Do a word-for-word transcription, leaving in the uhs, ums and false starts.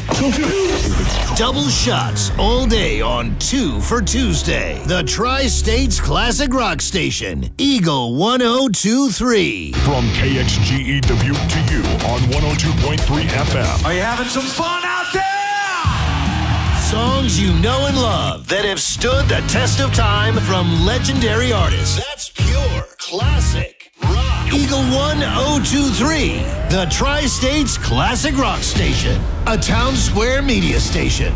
Double shots all day on Two for Tuesday. The Tri-States Classic Rock Station, Eagle one oh two point three. From K X G E Dubuque to you on one oh two point three F M. Are you having some fun out there? Songs you know and love that have stood the test of time from legendary artists. That's pure classic rock. Eagle one oh two point three, the Tri-States Classic Rock Station, a Town Square media station.